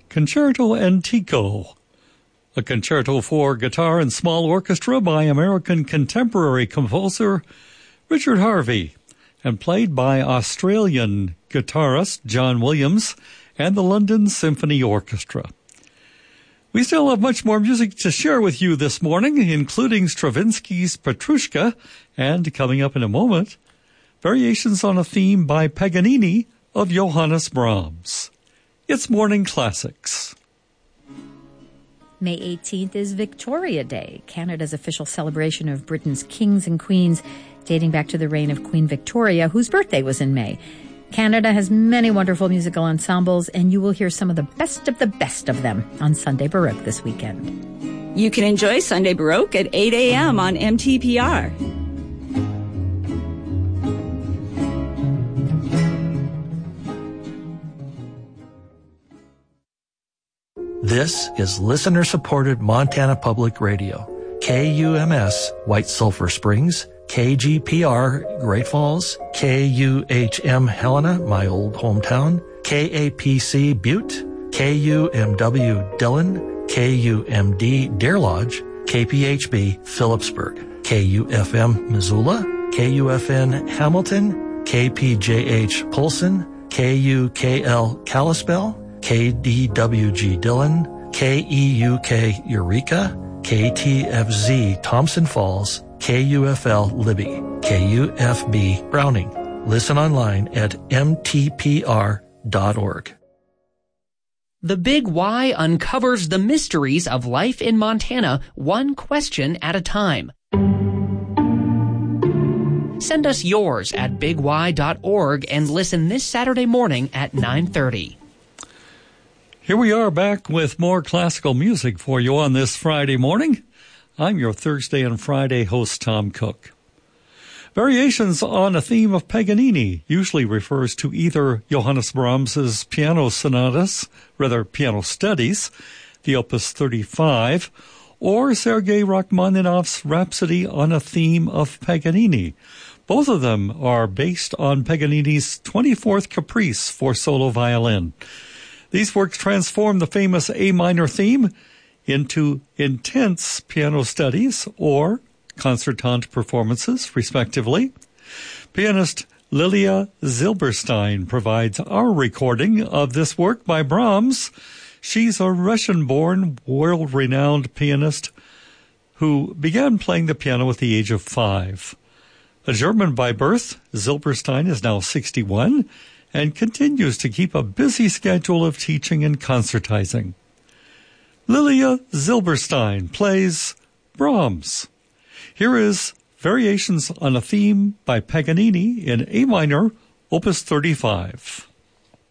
Concerto Antico, a concerto for guitar and small orchestra by American contemporary composer Richard Harvey, and played by Australian guitarist John Williams and the London Symphony Orchestra. We still have much more music to share with you this morning, including Stravinsky's Petrushka, and coming up in a moment, variations on a theme by Paganini of Johannes Brahms. It's Morning Classics. May 18th is Victoria Day, Canada's official celebration of Britain's kings and queens, dating back to the reign of Queen Victoria, whose birthday was in May. Canada has many wonderful musical ensembles, and you will hear some of the best of them on Sunday Baroque this weekend. You can enjoy Sunday Baroque at 8 a.m. on MTPR. This is listener-supported Montana Public Radio. KUMS, White Sulphur Springs, KGPR, Great Falls, KUHM, Helena, my old hometown, KAPC, Butte, KUMW, Dillon, KUMD, Deer Lodge, KPHB, Phillipsburg, KUFM, Missoula, KUFN, Hamilton, KPJH, Polson, KUKL, Kalispell, KDWG, Dillon, KEUK, Eureka, KTFZ, Thompson Falls, KUFL, Libby, KUFB, Browning. Listen online at mtpr.org. The Big Y uncovers the mysteries of life in Montana, one question at a time. Send us yours at bigY.org and listen this Saturday morning at 9:30. Here we are back with more classical music for you on this Friday morning. I'm your Thursday and Friday host, Tom Cook. Variations on a theme of Paganini usually refers to either Johannes Brahms's piano studies, the Opus 35, or Sergei Rachmaninoff's Rhapsody on a theme of Paganini. Both of them are based on Paganini's 24th Caprice for solo violin. These works transform the famous A minor theme into intense piano studies or concertante performances, respectively. Pianist Lilia Zilberstein provides our recording of this work by Brahms. She's a Russian-born, world-renowned pianist who began playing the piano at the age of 5. A German by birth, Zilberstein is now 61 and continues to keep a busy schedule of teaching and concertizing. Lilia Zilberstein plays Brahms. Here is Variations on a Theme by Paganini in A minor, Opus 35.